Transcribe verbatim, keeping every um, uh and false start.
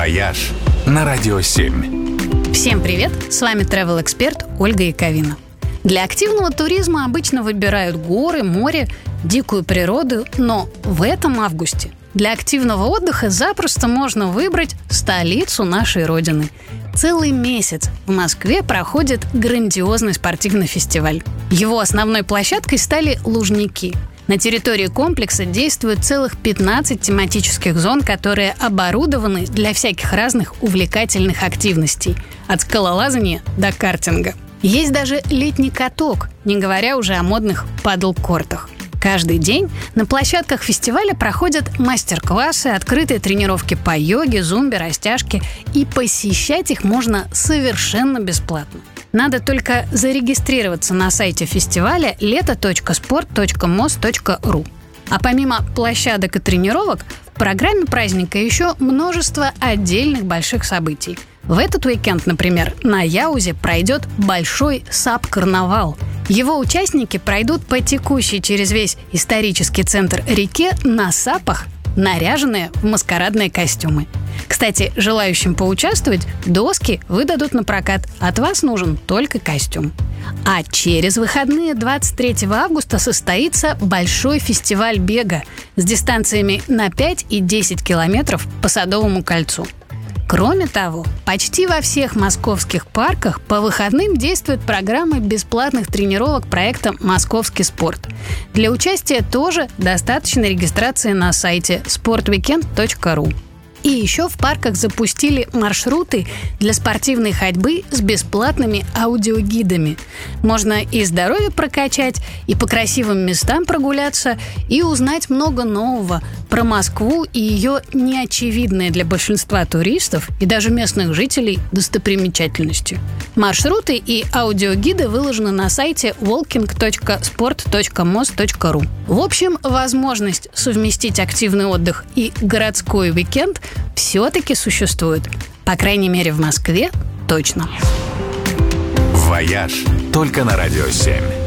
«Вояж» на Радио семь. Всем привет! С вами travel-эксперт Ольга Яковина. Для активного туризма обычно выбирают горы, море, дикую природу, но в этом августе для активного отдыха запросто можно выбрать столицу нашей Родины. Целый месяц в Москве проходит грандиозный спортивный фестиваль. Его основной площадкой стали Лужники. На территории комплекса действует целых пятнадцать тематических зон, которые оборудованы для всяких разных увлекательных активностей, от скалолазания до картинга. Есть даже летний каток, не говоря уже о модных падл-кортах. Каждый день на площадках фестиваля проходят мастер-классы, открытые тренировки по йоге, зумбе, растяжке, и посещать их можно совершенно бесплатно. Надо только зарегистрироваться на сайте фестиваля лето точка спорт точка мос точка ру. А помимо площадок и тренировок, в программе праздника еще множество отдельных больших событий. В этот уикенд, например, на Яузе пройдет большой САП-карнавал. Его участники пройдут по текущей через весь исторический центр реке на сапах, наряженные в маскарадные костюмы. Кстати, желающим поучаствовать доски выдадут на прокат. От вас нужен только костюм. А через выходные двадцать третьего августа состоится большой фестиваль бега с дистанциями на пять и десять километров по Садовому кольцу. Кроме того, почти во всех московских парках по выходным действует программа бесплатных тренировок проекта «Московский спорт». Для участия тоже достаточно регистрации на сайте спорт викенд точка ру. И еще в парках запустили маршруты для спортивной ходьбы с бесплатными аудиогидами. Можно и здоровье прокачать, и по красивым местам прогуляться, и узнать много нового про Москву и ее неочевидные для большинства туристов и даже местных жителей достопримечательности. Маршруты и аудиогиды выложены на сайте волкинг точка спорт точка мос точка ру. В общем, возможность совместить активный отдых и городской уикенд все-таки существует. По крайней мере, в Москве точно. «Вояж» только на Радио семь.